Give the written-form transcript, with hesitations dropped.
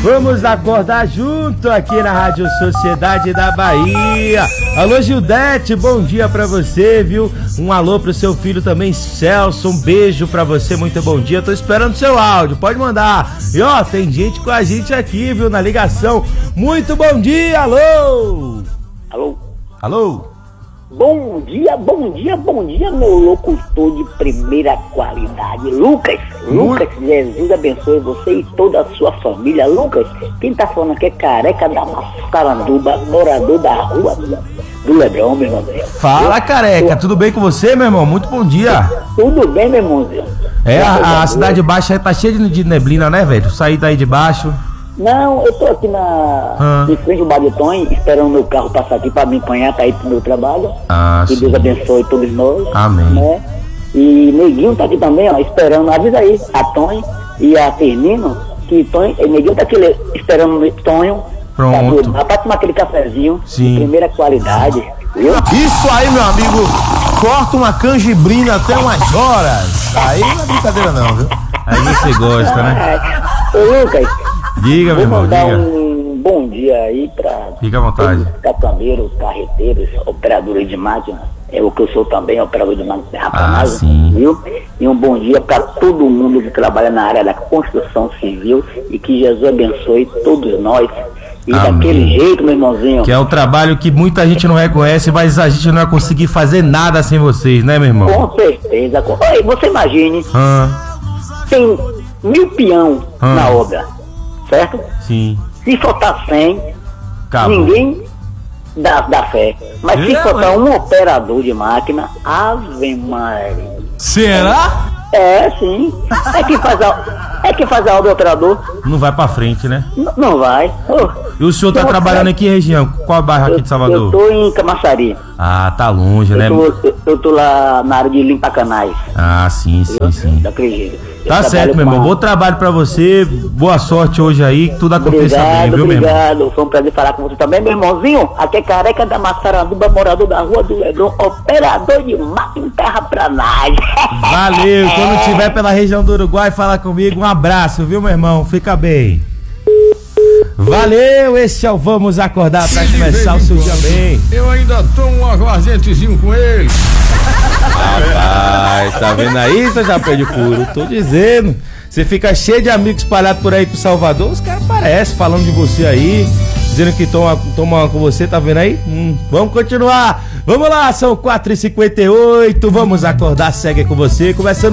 Vamos acordar junto aqui na Rádio Sociedade da Bahia. Alô, Gildete, bom dia pra você, viu? Um alô pro seu filho também, Celso, um beijo pra você, muito bom dia. Tô esperando seu áudio, pode mandar. E ó, tem gente com a gente aqui, viu, na ligação. Muito bom dia, alô! Alô? Alô? Bom dia, meu locutor de primeira qualidade, Lucas, Jesus abençoe você e toda a sua família. Lucas, quem tá falando aqui é Careca da Massaranduba, morador da rua do Lebrão, meu irmão. Fala, Careca, tudo bem com você, meu irmão? Muito bom dia. Tudo bem, meu irmãozinho? A cidade baixa aí tá cheia de neblina, né, velho? Saí daí de baixo. Não, eu tô aqui em frente ao Bar de Tonho, esperando o meu carro passar aqui pra me apanhar, tá aí pro meu trabalho. Que Deus abençoe todos nós. Amém. Né? E Neguinho tá aqui também, ó, esperando, avisa aí, a Tonho e a Firmino, que Neguinho tá aqui esperando o Tonho. Pronto. Pra tomar aquele cafezinho. Sim. De primeira qualidade, viu? Isso aí, meu amigo, corta uma canjibrina até umas horas. Aí não é brincadeira não, viu? Aí você gosta, né? Ô, Lucas, diga, meu irmão, mandar diga. um bom dia aí pra Fica à vontade. caminhoneiros, carreteiros, operadores de máquina, o que eu sou também, operador de máquina de terraplanagem, sim. viu? E um bom dia pra todo mundo que trabalha na área da construção civil e que Jesus abençoe todos nós. E Amém. Daquele jeito, meu irmãozinho. Que é o trabalho que muita gente não reconhece, mas a gente não vai conseguir fazer nada sem vocês, né, meu irmão? Com certeza. Oi, você imagine, tem 1000 peão na obra, certo? Sim. Se faltar 100, Acabou. ninguém dá fé. Mas se faltar um operador de máquina, Ave Maria. Será? É, sim. É que faz a obra operador. Não vai pra frente, né? Não vai. E o senhor tá trabalhando em que região? Qual bairro aqui de Salvador? Eu tô em Camaçari. Ah, tá longe, né? Eu tô lá na área de limpar canais. Ah, sim. Daquele jeito. Tá certo, meu irmão. Bom trabalho pra você. Boa sorte hoje aí. Que tudo aconteça bem, viu, meu irmão? Obrigado. Foi um prazer falar com você também, meu irmãozinho. Aqui é Careca da Massaranduba, morador da rua do Lebrão, operador de máquina em terraplanagem. Valeu. Quando estiver pela região do Uruguai, fala comigo. Um abraço, viu, meu irmão? Fica bem. Valeu, esse é o Vamos Acordar pra começar o seu dia bem. Eu ainda tomo um aguardentezinho com ele. Rapaz, tá vendo aí, seu chapéu de couro? Tô dizendo. Você fica cheio de amigos espalhados por aí pro Salvador, os caras aparecem falando de você aí, dizendo que toma com você, tá vendo aí? Vamos continuar. Vamos lá, são 4h58, vamos acordar, segue com você, conversando